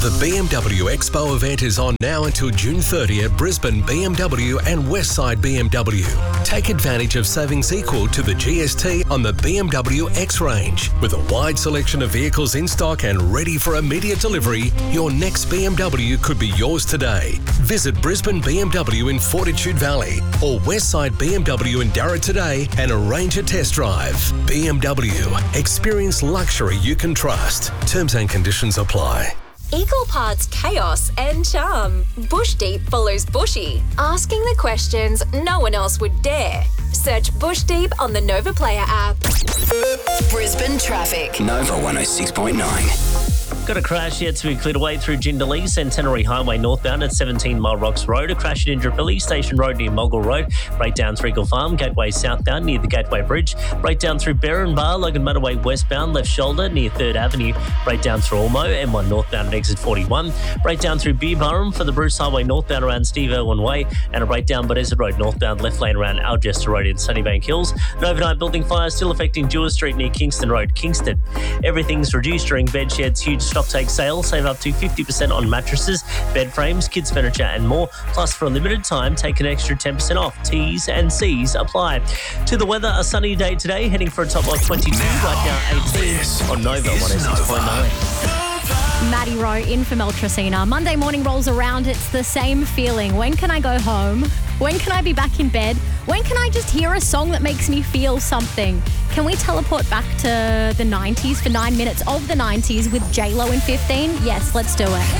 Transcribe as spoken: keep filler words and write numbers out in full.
The B M W Expo event is on now until June thirtieth at Brisbane B M W and Westside B M W. Take advantage of savings equal to the G S T on the B M W X range. With a wide selection of vehicles in stock and ready for immediate delivery, your next B M W could be yours today. Visit Brisbane B M W in Fortitude Valley or Westside B M W in Darra today and arrange a test drive. B M W. Experience luxury you can trust. Terms and conditions apply. Equal parts chaos and charm. Bush Deep follows Bushy, asking the questions no one else would dare. Search Bush Deep on the Nova Player app. Brisbane traffic. Nova one oh six point nine. Got a crash yet to be cleared away through Jindalee, Centenary Highway northbound at seventeen Mile Rocks Road. A crash in Indooroopilly, Station Road near Mogul Road. Breakdown through Eagle Farm, Gateway southbound near the Gateway Bridge. Breakdown through Berrinbar, Logan Motorway westbound, left shoulder near third Avenue. Breakdown through Ormo, M one northbound at exit forty-one. Breakdown through Beerburrum for the Bruce Highway northbound around Steve Irwin Way. And a breakdown Buddesert Road northbound, left lane around Algester Road in Sunnybank Hills. An overnight building fire still affecting Dewar Street near Kingston Road, Kingston. Everything's reduced during Bedshed's huge stock take sale. Save up to fifty percent on mattresses, bed frames, kids furniture and more. Plus, for a limited time, take an extra ten percent off. T's and C's apply. To the weather, a sunny day today, heading for a top of twenty-two, now, right now eighteen on Nova one oh six point nine. Maddie Rowe in for Mel Tracina. Monday morning rolls around. It's the same feeling. When can I go home? When can I be back in bed? When can I just hear a song that makes me feel something? Can we teleport back to the nineties for nine minutes of the nineties with J Lo in fifteen? Yes, let's do it.